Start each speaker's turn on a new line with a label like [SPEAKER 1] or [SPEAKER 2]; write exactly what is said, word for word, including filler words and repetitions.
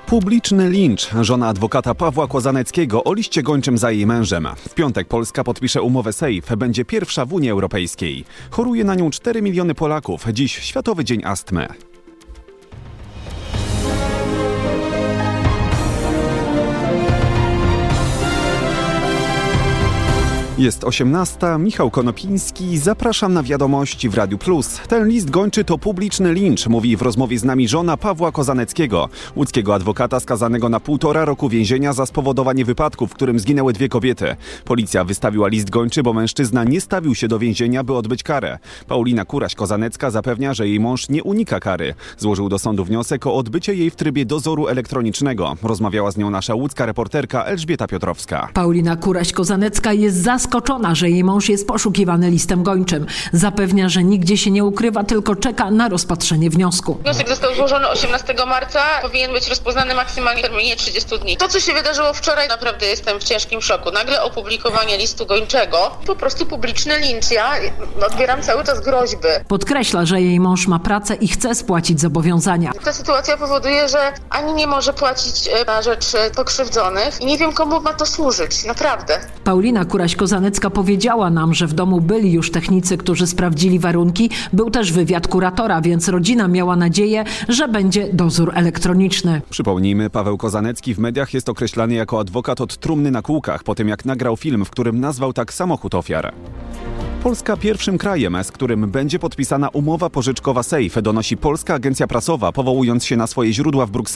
[SPEAKER 1] Publiczny lincz. Żona adwokata Pawła Kozaneckiego o liście gończym za jej mężem. W piątek Polska podpisze umowę SAFE. Będzie pierwsza w Unii Europejskiej. Choruje na nią cztery miliony Polaków. Dziś Światowy Dzień Astmy. Jest osiemnasta, Michał Konopiński, zapraszam na wiadomości w Radiu Plus. Ten list gończy to publiczny lincz, mówi w rozmowie z nami żona Pawła Kozaneckiego, łódzkiego adwokata skazanego na półtora roku więzienia za spowodowanie wypadku, w którym zginęły dwie kobiety. Policja wystawiła list gończy, bo mężczyzna nie stawił się do więzienia, by odbyć karę. Paulina Kuraś-Kozanecka zapewnia, że jej mąż nie unika kary. Złożył do sądu wniosek o odbycie jej w trybie dozoru elektronicznego. Rozmawiała z nią nasza łódzka reporterka Elżbieta Piotrowska.
[SPEAKER 2] Paulina Kuraś-Kozanecka jest zaskoczona. Zaskoczona, że jej mąż jest poszukiwany listem gończym. Zapewnia, że nigdzie się nie ukrywa, tylko czeka na rozpatrzenie wniosku.
[SPEAKER 3] Wniosek został złożony osiemnastego marca, powinien być rozpoznany maksymalnie w terminie trzydziestu dni. To, co się wydarzyło wczoraj, naprawdę jestem w ciężkim szoku. Nagle opublikowanie listu gończego, po prostu publiczny lincz. Ja odbieram cały czas groźby.
[SPEAKER 2] Podkreśla, że jej mąż ma pracę i chce spłacić zobowiązania.
[SPEAKER 3] Ta sytuacja powoduje, że ani nie może płacić na rzecz pokrzywdzonych i nie wiem, komu ma to służyć. Naprawdę.
[SPEAKER 2] Paulina Kuraś-Kozanecka powiedziała nam, że w domu byli już technicy, którzy sprawdzili warunki. Był też wywiad kuratora, więc rodzina miała nadzieję, że będzie dozór elektroniczny.
[SPEAKER 1] Przypomnijmy, Paweł Kozanecki w mediach jest określany jako adwokat od trumny na kółkach, po tym jak nagrał film, w którym nazwał tak samochód ofiar. Polska pierwszym krajem, z którym będzie podpisana umowa pożyczkowa SAFE, donosi Polska Agencja Prasowa, powołując się na swoje źródła w Brukseli.